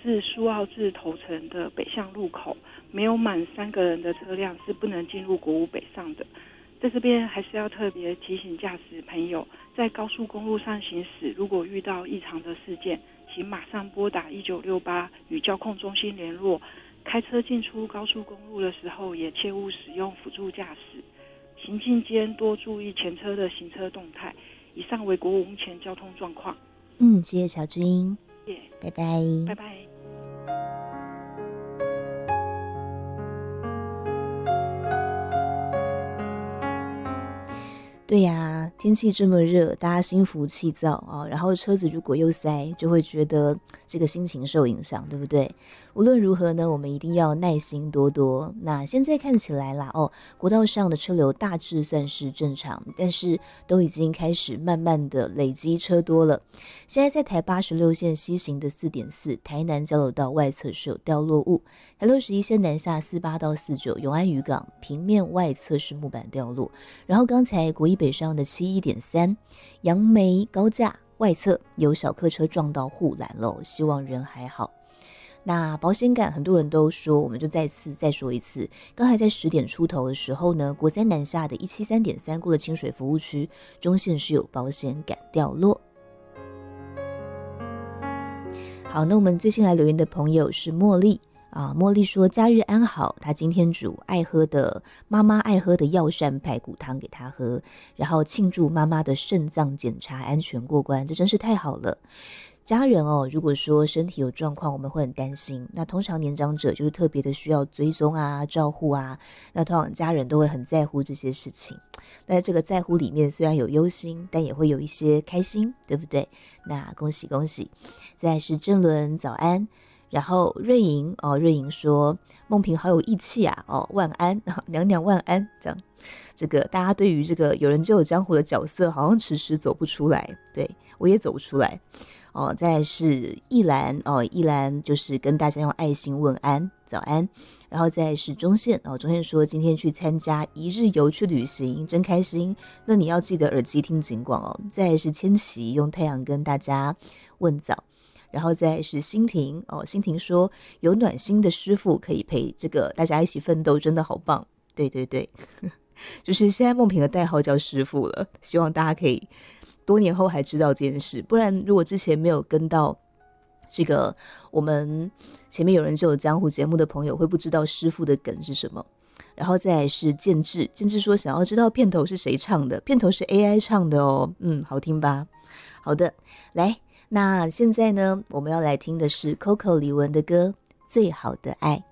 至苏澳至头城的北向路口，没有满3个人的车辆是不能进入国五北上的。在这边还是要特别提醒驾驶朋友，在高速公路上行驶，如果遇到异常的事件，请马上拨打1968与交控中心联络。开车进出高速公路的时候，也切勿使用辅助驾驶。行进间多注意前车的行车动态。以上为国五目前交通状况。 谢谢小军，拜拜， 拜拜。 对呀，天气这么热，大家心浮气躁啊，然后车子如果又塞，就会觉得这个心情受影响，对不对？无论如何呢，我们一定要耐心多多。那现在看起来啦，国道上的车流大致算是正常，但是都已经开始慢慢的累积车多了。现在在台86线西行的 4.4 台南交流道外侧是有掉落物，台61线南下48到49永安渔港平面外侧是木板掉落，然后刚才国一北上的71.3杨梅高架外侧有小客车撞到护栏了，希望人还好。那保险杆很多人都说，我们就再说一次，刚才在10点出头的时候呢，国三南下的173.3过了清水服务区中线是有保险杆掉落。好，那我们最新来留言的朋友是茉莉啊，茉莉说假日安好，她今天煮妈妈爱喝的药膳排骨汤给她喝，然后庆祝妈妈的肾脏检查安全过关，这真是太好了。家人如果说身体有状况，我们会很担心。那通常年长者就是特别的需要追踪啊、照护啊，那通常家人都会很在乎这些事情。那这个在乎里面虽然有忧心，但也会有一些开心，对不对？那恭喜恭喜！再来是正伦早安，然后瑞莹说梦萍好有义气啊，万安娘娘万安这样。这个大家对于这个有人就有江湖的角色好像迟迟走不出来，对我也走不出来。再来是一兰一兰就是跟大家用爱心问安早安，然后再来是中线中线说今天去参加一日游去旅行真开心，那你要记得耳机听警广再来是千琪用太阳跟大家问早，然后再来是欣婷欣婷说有暖心的师傅可以陪这个大家一起奋斗，真的好棒。对对对就是现在梦萍的代号叫师傅了，希望大家可以多年后还知道这件事，不然如果之前没有跟到这个我们前面有人就有江湖节目的朋友会不知道师傅的梗是什么。然后再来是建志说想要知道片头是谁唱的，片头是 AI 唱的好听吧？好的，来，那现在呢我们要来听的是 Coco 李玟的歌《最好的爱》。